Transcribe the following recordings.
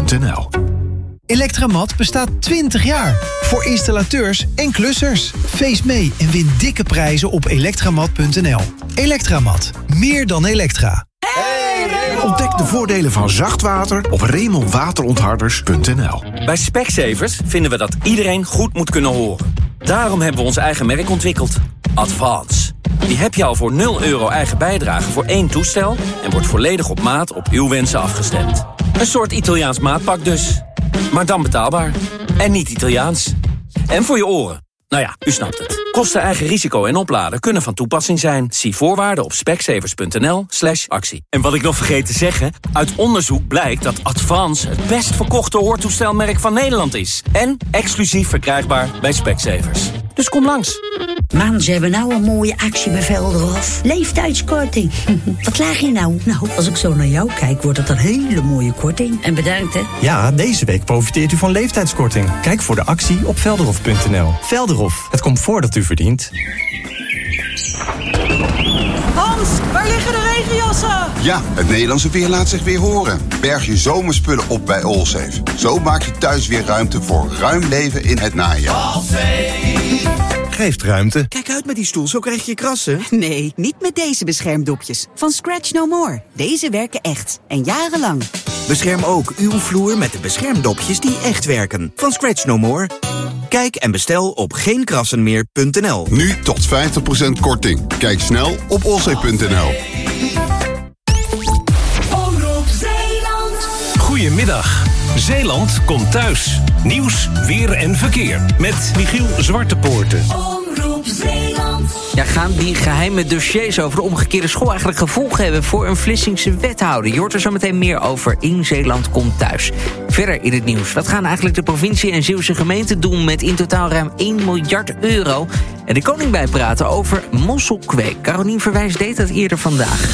Elektramat.nl. Elektramat bestaat 20 jaar. Voor installateurs en klussers. Feest mee en win dikke prijzen op Elektramat.nl. Elektramat. Meer dan Elektra. Ontdek de voordelen van zacht water op remonwaterontharders.nl. Bij Specsavers vinden we dat iedereen goed moet kunnen horen. Daarom hebben we ons eigen merk ontwikkeld. Advance. Die heb je al voor €0 eigen bijdrage voor 1 toestel... en wordt volledig op maat op uw wensen afgestemd. Een soort Italiaans maatpak dus. Maar dan betaalbaar. En niet Italiaans. En voor je oren. Nou ja, u snapt het. Kosten, eigen risico en opladen kunnen van toepassing zijn. Zie voorwaarden op specsavers.nl/actie. En wat ik nog vergeet te zeggen... uit onderzoek blijkt dat Advance het best verkochte hoortoestelmerk van Nederland is. En exclusief verkrijgbaar bij Specsavers. Dus kom langs. Man, ze hebben nou een mooie actie bij Velderhof. Leeftijdskorting. Wat laag je nou? Nou, als ik zo naar jou kijk, wordt het een hele mooie korting. En bedankt, hè? Ja, deze week profiteert u van leeftijdskorting. Kijk voor de actie op velderhof.nl. Velderhof, het comfort dat u verdient. Hans, waar liggen de regenjassen? Ja, het Nederlandse weer laat zich weer horen. Berg je zomerspullen op bij Allsafe. Zo maak je thuis weer ruimte voor ruim leven in het najaar. Allsafe geeft ruimte. Kijk uit met die stoel, zo krijg je krassen. Nee, niet met deze beschermdopjes. Van Scratch No More. Deze werken echt. En jarenlang. Bescherm ook uw vloer met de beschermdopjes die echt werken. Van Scratch No More. Kijk en bestel op geenkrassenmeer.nl. Nu tot 50% korting. Kijk snel op allsafe.nl. Goedemiddag. Zeeland komt thuis. Nieuws, weer en verkeer. Met Michiel Zwartepoorten. Ja, gaan die geheime dossiers over de omgekeerde school eigenlijk gevolgen hebben voor een Vlissingse wethouder? Je hoort er zo meteen meer over in Zeeland komt thuis. Verder in het nieuws. Wat gaan eigenlijk de provincie en Zeeuwse gemeenten doen met in totaal ruim 1 miljard euro? En de koning bijpraten over mosselkweek. Carolien Verwijs deed dat eerder vandaag.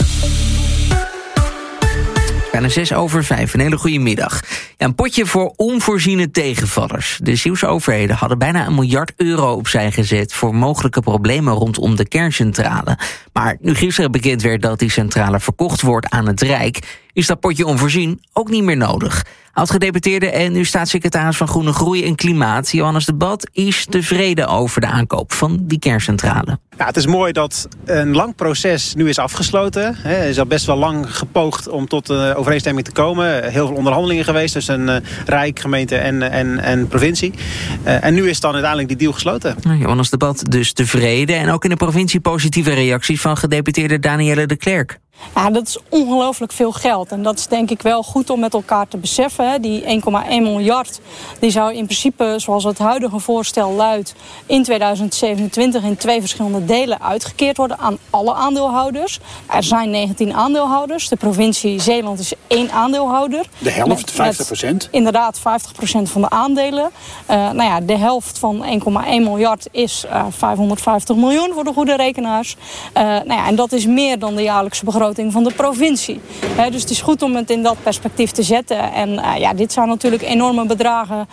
Bijna 5:06. Een hele goede middag. Ja, een potje voor onvoorziene tegenvallers. De Zeeuwse overheden hadden bijna 1 miljard euro opzij gezet voor mogelijke problemen rondom de kerncentrale. Maar nu gisteren bekend werd dat die centrale verkocht wordt aan het Rijk, is dat potje onvoorzien ook niet meer nodig. Oud-gedeputeerde en nu staatssecretaris van Groene Groei en Klimaat, Johannes de Bat, is tevreden over de aankoop van die kerncentrale. Ja, het is mooi dat een lang proces nu is afgesloten. Er is al best wel lang gepoogd om tot overeenstemming te komen. Heel veel onderhandelingen geweest tussen Rijk, gemeente en provincie. En nu is dan uiteindelijk die deal gesloten. Johannes de Bat dus tevreden. En ook in de provincie positieve reacties van gedeputeerde Danielle de Klerk. Ja, dat is ongelooflijk veel geld. En dat is denk ik wel goed om met elkaar te beseffen. Hè. Die 1,1 miljard die zou in principe, zoals het huidige voorstel luidt, in 2027 in 2 verschillende delen uitgekeerd worden aan alle aandeelhouders. Er zijn 19 aandeelhouders. De provincie Zeeland is 1 aandeelhouder. De helft, 50%? Inderdaad, 50% van de aandelen. De helft van 1,1 miljard is 550 miljoen voor de goede rekenaars. En dat is meer dan de jaarlijkse begroting van de provincie. Dus het is goed om het in dat perspectief te zetten. En dit zijn natuurlijk enorme bedragen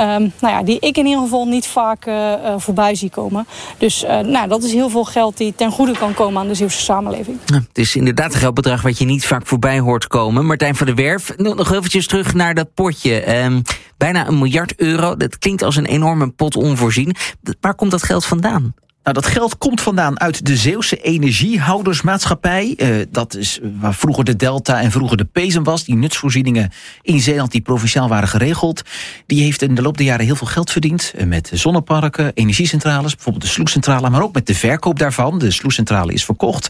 die ik in ieder geval niet vaak voorbij zie komen. Dus dat is heel veel geld die ten goede kan komen aan de Zeeuwse samenleving. Ja, het is inderdaad een geldbedrag wat je niet vaak voorbij hoort komen. Martijn van der Werf, nog eventjes terug naar dat potje. Bijna 1 miljard euro, dat klinkt als een enorme pot onvoorzien. Waar komt dat geld vandaan? Nou, dat geld komt vandaan uit de Zeeuwse Energiehoudersmaatschappij. Dat is waar vroeger de Delta en vroeger de Pezen was. Die nutsvoorzieningen in Zeeland die provinciaal waren geregeld. Die heeft in de loop der jaren heel veel geld verdiend. Met zonneparken, energiecentrales, bijvoorbeeld de Sloescentrale. Maar ook met de verkoop daarvan. De Sloescentrale is verkocht.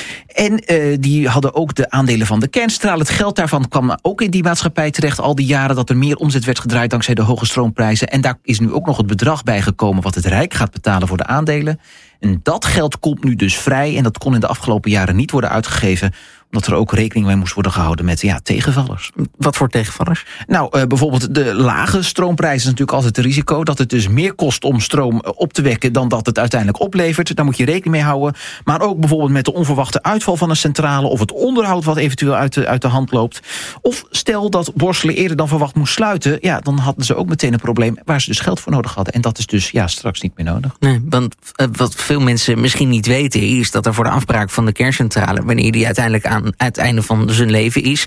En die hadden ook de aandelen van de kerncentrale. Het geld daarvan kwam ook in die maatschappij terecht. Al die jaren dat er meer omzet werd gedraaid dankzij de hoge stroomprijzen. En daar is nu ook nog het bedrag bijgekomen wat het Rijk gaat betalen voor de aandelen. En dat geld komt nu dus vrij. En dat kon in de afgelopen jaren niet worden uitgegeven, omdat er ook rekening mee moest worden gehouden met tegenvallers. Wat voor tegenvallers? Nou, bijvoorbeeld de lage stroomprijzen is natuurlijk altijd een risico. Dat het dus meer kost om stroom op te wekken dan dat het uiteindelijk oplevert. Daar moet je rekening mee houden. Maar ook bijvoorbeeld met de onverwachte uitval van een centrale, of het onderhoud wat eventueel uit de hand loopt. Of stel dat Borselen eerder dan verwacht moest sluiten. Ja, dan hadden ze ook meteen een probleem waar ze dus geld voor nodig hadden. En dat is dus straks niet meer nodig. Nee, want wat veel mensen misschien niet weten is dat er voor de afbraak van de kerncentrale, wanneer die uiteindelijk aan het einde van zijn leven is,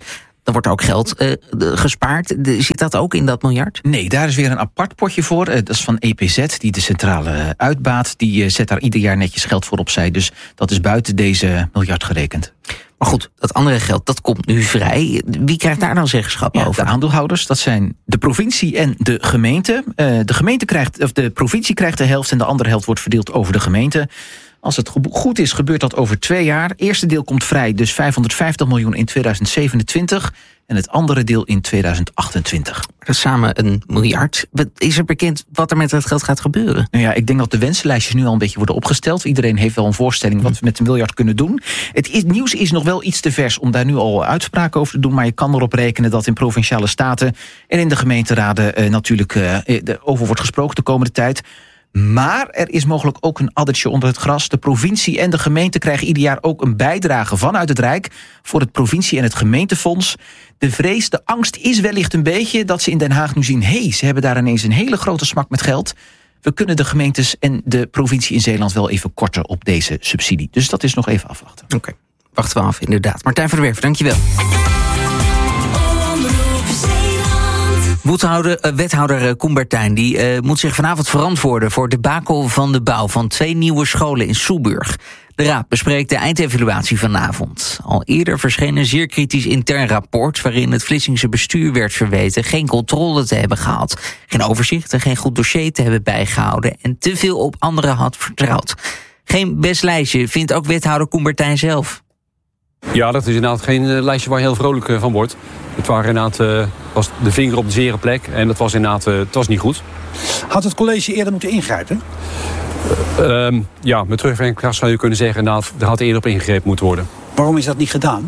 Dan wordt er ook geld gespaard. Zit dat ook in dat miljard? Nee, daar is weer een apart potje voor. Dat is van EPZ, die de centrale uitbaat. Die zet daar ieder jaar netjes geld voor opzij. Dus dat is buiten deze miljard gerekend. Maar goed, dat andere geld, dat komt nu vrij. Wie krijgt daar dan zeggenschap over? De aandeelhouders, dat zijn de provincie en de gemeente. De provincie krijgt de helft en de andere helft wordt verdeeld over de gemeente. Als het goed is, gebeurt dat over 2 jaar. Het eerste deel komt vrij, dus 550 miljoen in 2027... en het andere deel in 2028. Dat is samen een miljard. Is er bekend wat er met dat geld gaat gebeuren? Nou ja, ik denk dat de wensenlijstjes nu al een beetje worden opgesteld. Iedereen heeft wel een voorstelling wat we met een miljard kunnen doen. Nieuws is nog wel iets te vers om daar nu al uitspraken over te doen... maar je kan erop rekenen dat in provinciale staten en in de gemeenteraden natuurlijk over wordt gesproken de komende tijd... Maar er is mogelijk ook een addertje onder het gras. De provincie en de gemeente krijgen ieder jaar ook een bijdrage vanuit het Rijk... voor het provincie- en het gemeentefonds. De vrees, de angst is wellicht een beetje dat ze in Den Haag nu zien... ze hebben daar ineens een hele grote smak met geld. We kunnen de gemeentes en de provincie in Zeeland wel even korten op deze subsidie. Dus dat is nog even afwachten. Oké, wachten we af inderdaad. Martijn van der Werf, dankjewel. Wethouder Koen die moet zich vanavond verantwoorden voor de debakel van de bouw van 2 nieuwe scholen in Soeburg. De Raad bespreekt de eindevaluatie vanavond. Al eerder verscheen een zeer kritisch intern rapport waarin het Vlissingse bestuur werd verweten geen controle te hebben gehad, geen overzicht en geen goed dossier te hebben bijgehouden en te veel op anderen had vertrouwd. Geen best lijstje, vindt ook wethouder Koen zelf. Ja, dat is inderdaad geen lijstje waar je heel vrolijk van wordt. Het was de vinger op de zere plek en dat was inderdaad het was niet goed. Had het college eerder moeten ingrijpen? Met terugwerkende kracht zou je kunnen zeggen... er had eerder op ingegrepen moeten worden. Waarom is dat niet gedaan?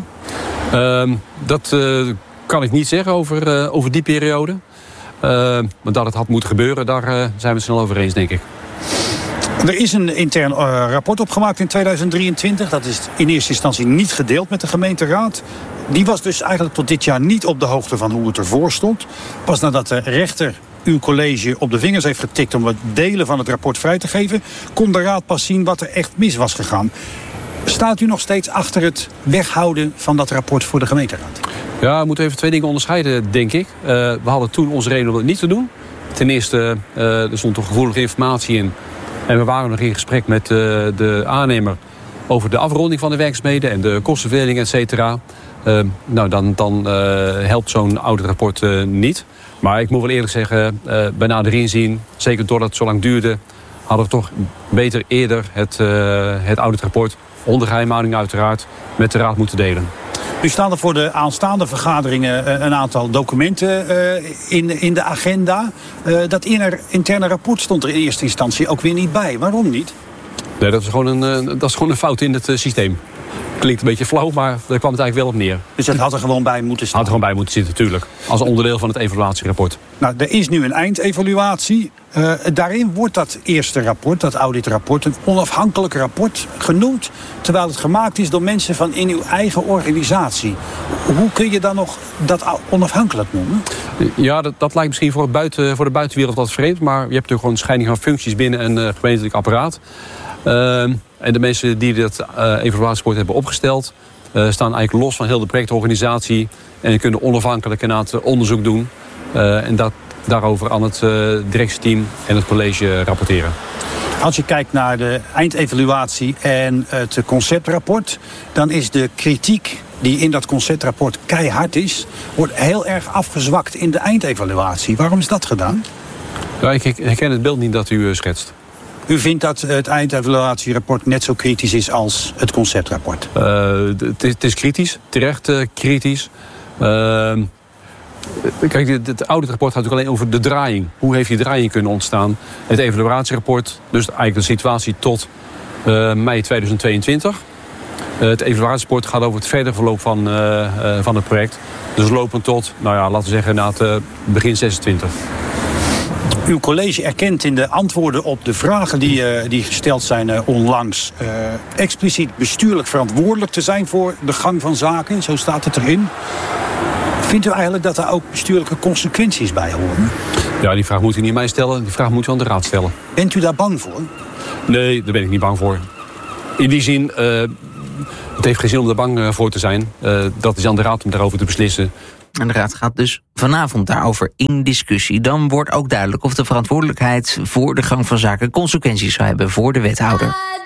Dat kan ik niet zeggen over die periode. Maar dat het had moeten gebeuren, daar zijn we het snel over eens, denk ik. Er is een intern rapport opgemaakt in 2023. Dat is in eerste instantie niet gedeeld met de gemeenteraad. Die was dus eigenlijk tot dit jaar niet op de hoogte van hoe het ervoor stond. Pas nadat de rechter uw college op de vingers heeft getikt om wat delen van het rapport vrij te geven, kon de raad pas zien wat er echt mis was gegaan. Staat u nog steeds achter het weghouden van dat rapport voor de gemeenteraad? Ja, we moeten even 2 dingen onderscheiden, denk ik. We hadden toen onze reden om het niet te doen. Ten eerste, er stond toch gevoelige informatie in. En we waren nog in gesprek met de aannemer over de afronding van de werkzaamheden en de kostenverdeling, et cetera. Dan helpt zo'n audit-rapport niet. Maar ik moet wel eerlijk zeggen, bij nader inzien, zeker doordat het zo lang duurde, hadden we toch beter eerder het audit-rapport, onder geheimhouding uiteraard, met de raad moeten delen. Nu staan er voor de aanstaande vergaderingen een aantal documenten in de agenda. Dat interne rapport stond er in eerste instantie ook weer niet bij. Waarom niet? Nee, dat is gewoon een fout in het systeem. Klinkt een beetje flauw, maar daar kwam het eigenlijk wel op neer. Dus dat had er gewoon bij moeten staan? Had er gewoon bij moeten zitten, natuurlijk. Als onderdeel van het evaluatierapport. Nou, er is nu een eindevaluatie. Daarin wordt dat eerste rapport, dat auditrapport, een onafhankelijk rapport genoemd, terwijl het gemaakt is door mensen van in uw eigen organisatie. Hoe kun je dan nog dat onafhankelijk noemen? Ja, dat lijkt misschien voor de buitenwereld wat vreemd, maar je hebt natuurlijk gewoon een scheiding van functies binnen een gemeentelijk apparaat. En de mensen die dit evaluatierapport hebben opgesteld, staan eigenlijk los van heel de projectorganisatie en kunnen onafhankelijk een onderzoek doen en daarover aan het directieteam en het college rapporteren. Als je kijkt naar de eindevaluatie en het conceptrapport, dan is de kritiek die in dat conceptrapport keihard is, wordt heel erg afgezwakt in de eindevaluatie. Waarom is dat gedaan? Ja, ik herken het beeld niet dat u schetst. U vindt dat het eindevaluatierapport net zo kritisch is als het conceptrapport? Het is kritisch, terecht kritisch. Kijk, het auditrapport gaat natuurlijk alleen over de draaiing. Hoe heeft die draaiing kunnen ontstaan? Het evaluatierapport, dus eigenlijk de situatie tot mei 2022. Het evaluatierapport gaat over het verdere verloop van het project. Dus lopend tot, laten we zeggen, na het begin 26. Uw college erkent in de antwoorden op de vragen die gesteld zijn onlangs expliciet bestuurlijk verantwoordelijk te zijn voor de gang van zaken. Zo staat het erin. Vindt u eigenlijk dat daar ook bestuurlijke consequenties bij horen? Ja, die vraag moet u niet mij stellen. Die vraag moet u aan de raad stellen. Bent u daar bang voor? Nee, daar ben ik niet bang voor. In die zin, het heeft geen zin om er bang voor te zijn. Dat is aan de raad om daarover te beslissen. En de raad gaat dus vanavond daarover in discussie. Dan wordt ook duidelijk of de verantwoordelijkheid voor de gang van zaken consequenties zou hebben voor de wethouder.